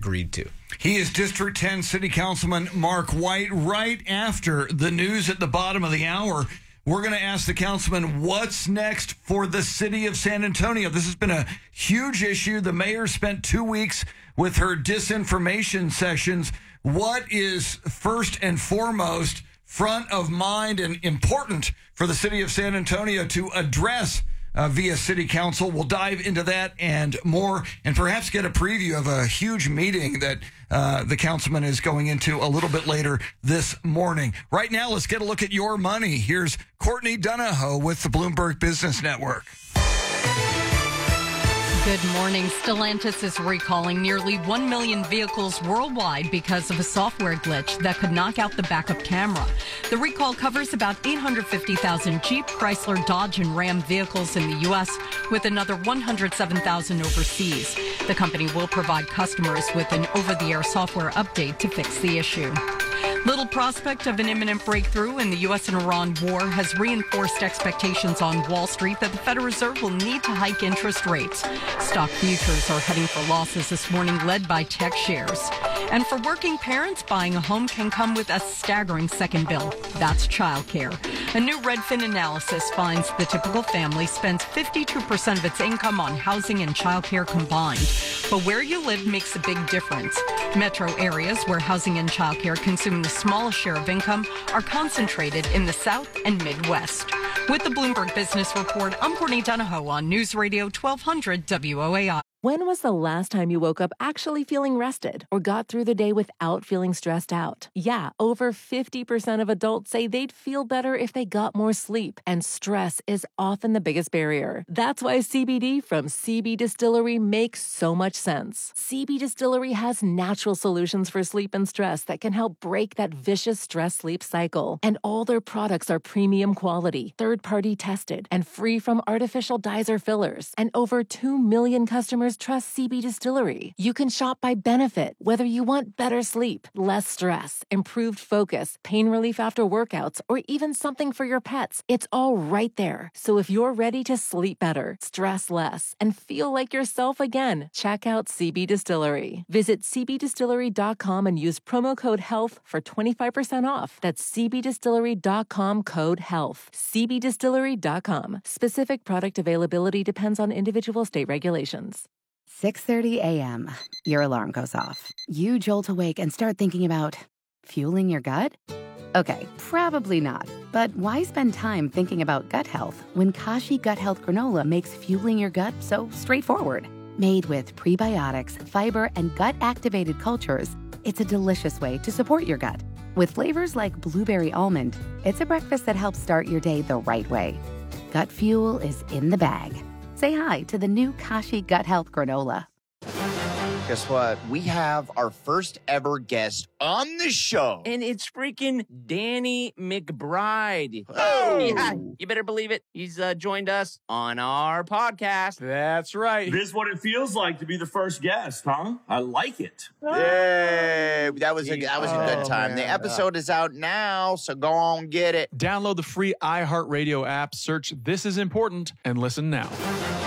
agreed to. He is District 10 City Councilman Mark White. Right after the news at the bottom of the hour, we're going to ask the councilman what's next for the city of San Antonio. This has been a huge issue. The mayor spent 2 weeks with her disinformation sessions. What is first and foremost front of mind and important for the city of San Antonio to address via city council? We'll dive into that and more, and perhaps get a preview of a huge meeting that the councilman is going into a little bit later this morning. Right now, let's get a look at your money. Here's Courtney Donahoe with the Bloomberg Business Network. Good morning. Stellantis is recalling nearly 1 million vehicles worldwide because of a software glitch that could knock out the backup camera. The recall covers about 850,000 Jeep, Chrysler, Dodge, and Ram vehicles in the U.S., with another 107,000 overseas. The company will provide customers with an over-the-air software update to fix the issue. Little prospect of an imminent breakthrough in the U.S. and Iran war has reinforced expectations on Wall Street that the Federal Reserve will need to hike interest rates. Stock futures are heading for losses this morning, led by tech shares. And for working parents, buying a home can come with a staggering second bill. That's childcare. A new Redfin analysis finds the typical family spends 52% of its income on housing and childcare combined. But where you live makes a big difference. Metro areas where housing and childcare consume the smallest share of income are concentrated in the South and Midwest. With the Bloomberg Business Report, I'm Courtney Donahoe on News Radio 1200 WOAI. When was the last time you woke up actually feeling rested or got through the day without feeling stressed out? Yeah, over 50% of adults say they'd feel better if they got more sleep, and stress is often the biggest barrier. That's why CBD from CB Distillery makes so much sense. CB Distillery has natural solutions for sleep and stress that can help break that vicious stress-sleep cycle. And all their products are premium quality, third-party tested, and free from artificial dyes or fillers. And over 2 million customers trust CB Distillery. You can shop by benefit, whether you want better sleep, less stress, improved focus, pain relief after workouts, or even something for your pets. It's all right there. So if you're ready to sleep better, stress less, and feel like yourself again, check out CB Distillery. Visit cbdistillery.com and use promo code HEALTH for 25% off. That's cbdistillery.com, code HEALTH. cbdistillery.com. Specific product availability depends on individual state regulations. 6:30 a.m. Your alarm goes off. You jolt awake and start thinking about fueling your gut? Okay, probably not. But why spend time thinking about gut health when Kashi Gut Health Granola makes fueling your gut so straightforward? Made with prebiotics, fiber, and gut-activated cultures, it's a delicious way to support your gut. With flavors like blueberry almond, it's a breakfast that helps start your day the right way. Gut fuel is in the bag. Say hi to the new Kashi Gut Health Granola. Guess what? We have our first ever guest on the show. And it's freaking Danny McBride. Oh! Yeah, you better believe it. He's joined us on our podcast. That's right. This is what it feels like to be the first guest, huh? I like it. Yay! That was a good time. Man. The episode is out now, so go on get it. Download the free iHeartRadio app, search This Is Important, and listen now.